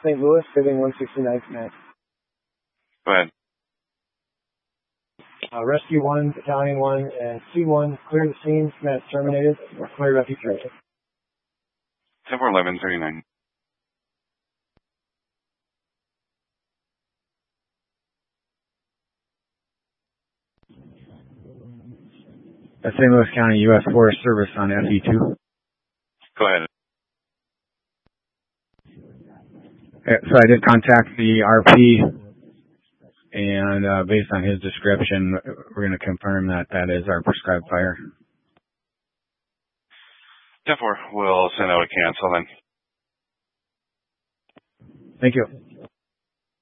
St. Louis, Saving 169 command. Go ahead. Rescue 1, Battalion 1, and C1, clear the scene, command terminated, or clear refuge ready. 10-4-11-39. St. Louis County U.S. Forest Service on FE2. Go ahead. So I did contact the RP, and based on his description, we're going to confirm that that is our prescribed fire. 10-4, we'll send out a cancel then. Thank you.